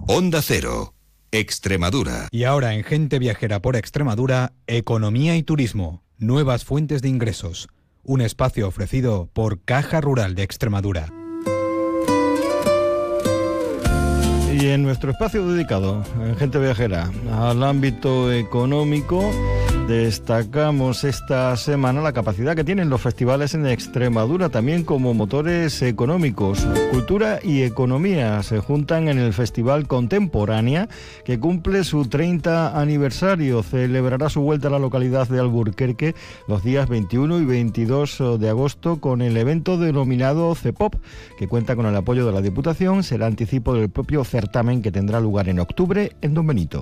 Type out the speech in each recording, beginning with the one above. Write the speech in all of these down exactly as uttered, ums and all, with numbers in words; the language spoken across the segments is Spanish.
Onda Cero, Extremadura. Y ahora en Gente Viajera por Extremadura, Economía y Turismo, nuevas fuentes de ingresos. Un espacio ofrecido por Caja Rural de Extremadura. Y en nuestro espacio dedicado, en Gente Viajera, al ámbito económico, destacamos esta semana la capacidad que tienen los festivales en Extremadura, también como motores económicos. Cultura y economía se juntan en el Festival Contemporánea, que cumple su treinta aniversario. Celebrará su vuelta a la localidad de Alburquerque los días veintiuno y veintidós de agosto con el evento denominado CEPOP, que cuenta con el apoyo de la Diputación. Será anticipo del propio certamen que tendrá lugar en octubre en Don Benito.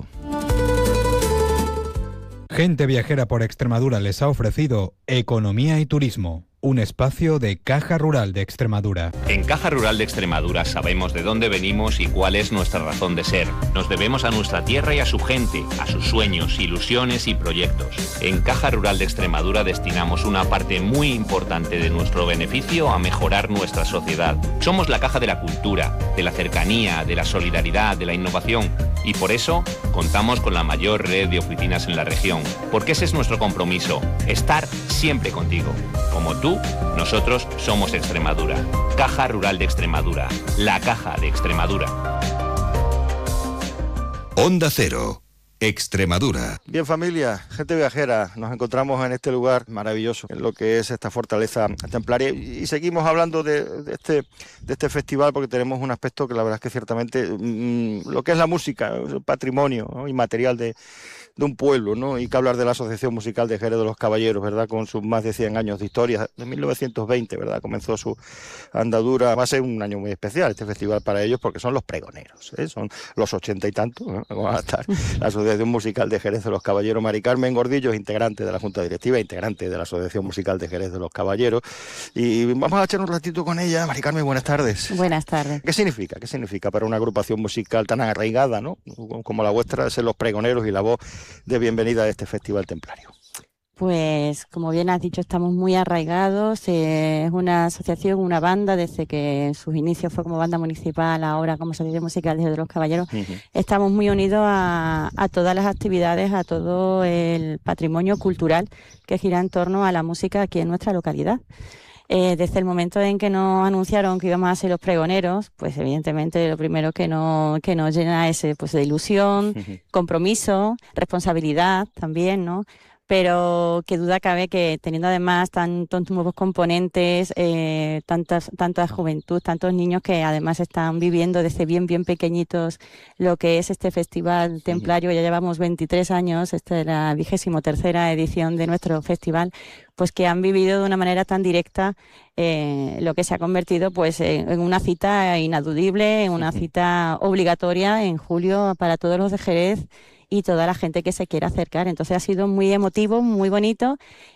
Gente Viajera por Extremadura les ha ofrecido Economía y Turismo, un espacio de Caja Rural de Extremadura. En Caja Rural de Extremadura sabemos de dónde venimos y cuál es nuestra razón de ser. Nos debemos a nuestra tierra y a su gente, a sus sueños, ilusiones y proyectos. En Caja Rural de Extremadura destinamos una parte muy importante de nuestro beneficio a mejorar nuestra sociedad. Somos la caja de la cultura, de la cercanía, de la solidaridad, de la innovación. Y por eso contamos con la mayor red de oficinas en la región. Porque ese es nuestro compromiso, estar siempre contigo. Como tú, nosotros somos Extremadura. Caja Rural de Extremadura, la caja de Extremadura. Onda Cero, Extremadura. Bien, familia, gente viajera, nos encontramos en este lugar maravilloso, en lo que es esta fortaleza templaria, y seguimos hablando de, de, este, de este festival porque tenemos un aspecto que la verdad es que ciertamente mmm, lo que es la música, el patrimonio, ¿no?, inmaterial de, de un pueblo, ¿no? Y que hablar de la Asociación Musical de Jerez de los Caballeros, ¿verdad?, con sus más de cien años de historia, de mil novecientos veinte, ¿verdad?, comenzó su andadura. Va a ser un año muy especial este festival para ellos porque son los pregoneros, ¿eh? Son los ochenta y tantos, ¿no? Van a estar la Asociación Musical de Jerez de los Caballeros. Mari Carmen Gordillo es integrante de la Junta Directiva, integrante de la Asociación Musical de Jerez de los Caballeros, y vamos a echar un ratito con ella. Mari Carmen, buenas tardes. Buenas tardes. ¿Qué significa? ¿Qué significa para una agrupación musical tan arraigada, ¿no?, como la vuestra, ser los pregoneros y la voz de bienvenida a este Festival Templario? Pues, como bien has dicho, estamos muy arraigados. Eh, es una asociación, una banda, desde que sus inicios fue como banda municipal, ahora como Asociación Musical de los Caballeros. Uh-huh. Estamos muy unidos a, a todas las actividades, a todo el patrimonio cultural que gira en torno a la música aquí en nuestra localidad. Eh, desde el momento en que nos anunciaron que íbamos a ser los pregoneros, pues evidentemente lo primero que, no, que nos llena es pues, de ilusión, uh-huh, compromiso, responsabilidad también, ¿no? Pero qué duda cabe que teniendo además tantos nuevos componentes, eh, tantas, tanta juventud, tantos niños que además están viviendo desde bien, bien pequeñitos lo que es este Festival Templario. Ya llevamos veintitrés años, esta es la vigésimo tercera edición de nuestro festival, pues que han vivido de una manera tan directa eh, lo que se ha convertido pues en, en una cita inadudible, en una cita obligatoria en julio para todos los de Jerez y toda la gente que se quiera acercar. Entonces ha sido muy emotivo, muy bonito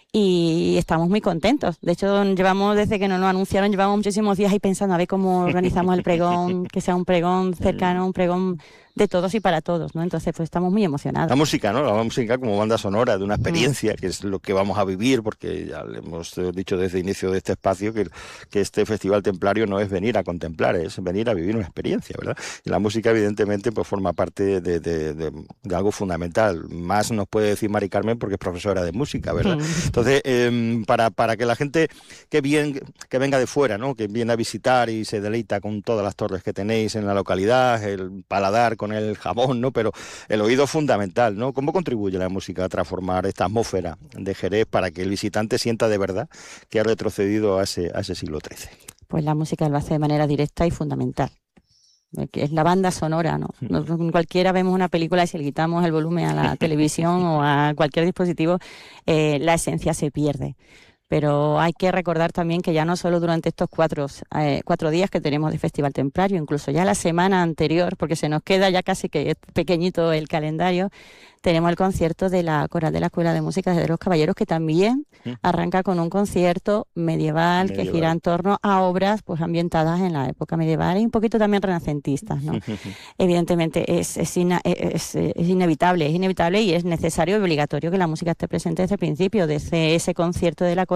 y estamos muy contentos. De hecho, llevamos, desde que nos lo anunciaron, llevamos muchísimos días ahí pensando a ver cómo organizamos el pregón, que sea un pregón cercano, un pregón de todos y para todos, ¿no? Entonces, pues estamos muy emocionados. La música, ¿no? La música como banda sonora de una experiencia, que es lo que vamos a vivir, porque ya le hemos dicho desde el inicio de este espacio que, que este Festival Templario no es venir a contemplar, es venir a vivir una experiencia, ¿verdad? Y la música, evidentemente, pues forma parte de, de, de, de algo fundamental. Más nos puede decir Mari Carmen porque es profesora de música, ¿verdad? Mm. Entonces, eh, para, para que la gente que, bien, que venga de fuera, ¿no?, que viene a visitar y se deleita con todas las torres que tenéis en la localidad, el paladar con el jamón, ¿no?, pero el oído es fundamental, ¿no? ¿Cómo contribuye la música a transformar esta atmósfera de Jerez para que el visitante sienta de verdad que ha retrocedido a ese, a ese siglo trece? Pues la música lo hace de manera directa y fundamental. Que es la banda sonora, ¿no? Nosotros, cualquiera vemos una película y si le quitamos el volumen a la televisión o a cualquier dispositivo, eh, la esencia se pierde. Pero hay que recordar también que ya no solo durante estos cuatro, eh, cuatro días que tenemos de Festival Templario, incluso ya la semana anterior, porque se nos queda ya casi que pequeñito el calendario, tenemos el concierto de la Coral de la Escuela de Música de los Caballeros, que también arranca con un concierto medieval, medieval. que gira en torno a obras pues ambientadas en la época medieval y un poquito también renacentistas, ¿no? Evidentemente es, es, ina, es, es inevitable, es inevitable y es necesario y obligatorio que la música esté presente desde el principio, desde ese concierto de la Coral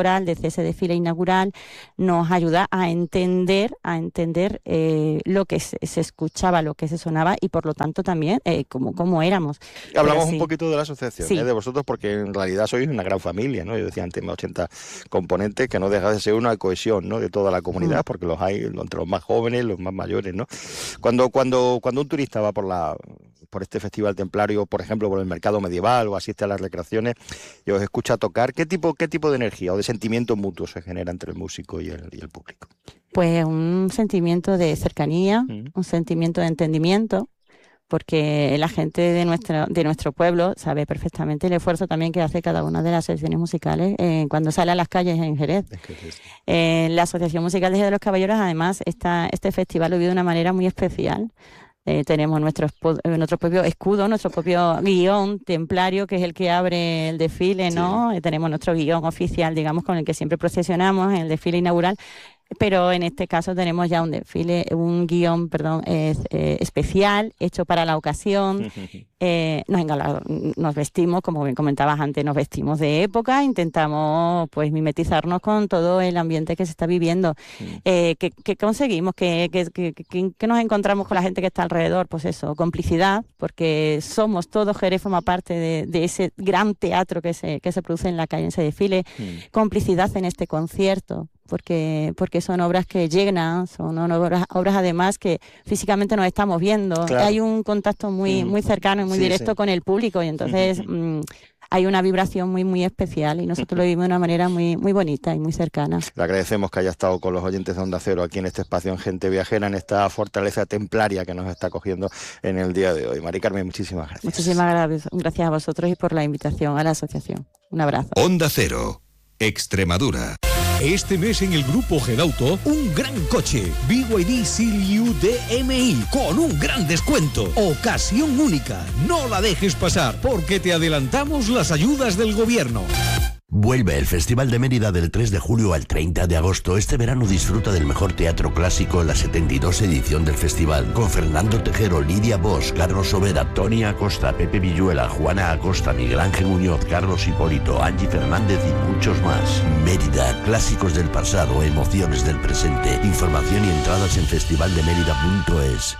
coral de ese desfile inaugural nos ayuda a entender, a entender eh, lo que se, se escuchaba, lo que se sonaba y por lo tanto también eh, cómo, cómo éramos. Hablamos sí. un poquito de la asociación, sí. eh, de vosotros, porque en realidad sois una gran familia, ¿no? Yo decía antes, ochenta componentes, que no deja de ser una cohesión, ¿no?, de toda la comunidad, mm. porque los hay entre los más jóvenes, los más mayores, ¿no? Cuando, cuando, cuando un turista va por la por este festival templario, por ejemplo, por el mercado medieval o asiste a las recreaciones y os escucha tocar, ¿qué tipo, qué tipo de energía o de sentimiento mutuo se genera entre el músico y el, y el público? Pues un sentimiento de cercanía, mm. un sentimiento de entendimiento, porque la gente de nuestro, de nuestro pueblo sabe perfectamente el esfuerzo también que hace cada una de las asociaciones musicales eh, cuando sale a las calles en Jerez. Es que es... eh, la Asociación Musical de Jerez de los Caballeros, además, esta, este festival lo vive de una manera muy especial. Eh, tenemos nuestro, nuestro propio escudo, nuestro propio guión templario, que es el que abre el desfile, ¿no? Sí. Eh, tenemos nuestro guión oficial, digamos, con el que siempre procesionamos en el desfile inaugural. Pero en este caso tenemos ya un desfile, un guión, perdón, eh, eh, especial, hecho para la ocasión. Eh, nos, engalado, nos vestimos, como bien comentabas antes, nos vestimos de época, intentamos pues mimetizarnos con todo el ambiente que se está viviendo. Eh, ¿qué, qué conseguimos? ¿Qué, qué, qué, qué, ¿Qué nos encontramos con la gente que está alrededor? Pues eso, complicidad, porque somos todos, Jerez forma parte de, de ese gran teatro que se, que se produce en la calle, en ese desfile. Sí. Complicidad en este concierto. Porque, porque son obras que llegan, son obras, obras además que físicamente nos estamos viendo. Claro. Hay un contacto muy, muy cercano y muy sí, directo sí. con el público y entonces mmm, hay una vibración muy muy especial y nosotros lo vivimos de una manera muy, muy bonita y muy cercana. Le agradecemos que haya estado con los oyentes de Onda Cero aquí en este espacio en Gente Viajera, en esta fortaleza templaria que nos está acogiendo en el día de hoy. Mari Carmen, muchísimas gracias. Muchísimas gracias a vosotros y por la invitación a la asociación. Un abrazo. Onda Cero, Extremadura. Este mes en el grupo Gedauto, un gran coche, B Y D Seal U D M I, con un gran descuento. Ocasión única, no la dejes pasar, porque te adelantamos las ayudas del gobierno. Vuelve el Festival de Mérida del tres de julio al treinta de agosto. Este verano disfruta del mejor teatro clásico en la setenta y dos edición del festival, con Fernando Tejero, Lidia Bosch, Carlos Sobera, Tony Acosta, Pepe Villuela, Juana Acosta, Miguel Ángel Muñoz, Carlos Hipólito, Angie Fernández y muchos más. Mérida, clásicos del pasado, emociones del presente. Información y entradas en festival de mérida punto es.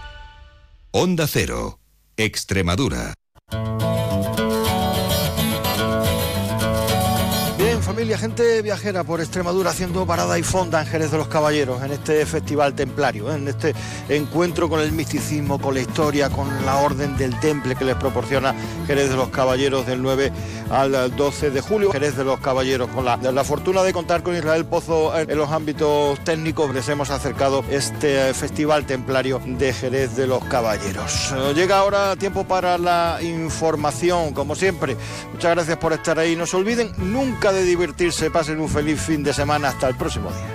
Onda Cero, Extremadura. Familia, Gente Viajera por Extremadura, haciendo parada y fonda en Jerez de los Caballeros, en este festival templario, en este encuentro con el misticismo, con la historia, con la orden del temple que les proporciona Jerez de los Caballeros del nueve al doce de julio. Jerez de los Caballeros, con la, la fortuna de contar con Israel Pozo en, en los ámbitos técnicos, les hemos acercado este festival templario de Jerez de los Caballeros. Llega ahora tiempo para la información, como siempre. Muchas gracias por estar ahí. No se olviden nunca de divertirse, pasen un feliz fin de semana, hasta el próximo día.